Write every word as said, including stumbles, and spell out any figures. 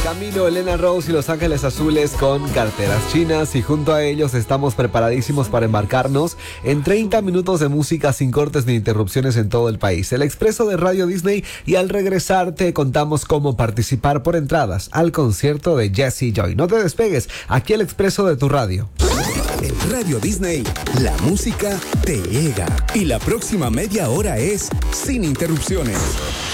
Camilo, Elena Rose y Los Ángeles Azules con Carteras Chinas, y junto a ellos estamos preparadísimos para embarcarnos en treinta minutos de música sin cortes ni interrupciones en todo el país. El Expreso de Radio Disney, y al regresar te contamos cómo participar por entradas al concierto de Jessie Joy. No te despegues, aquí el Expreso de tu radio. En Radio Disney, la música te llega y la próxima media hora es sin interrupciones.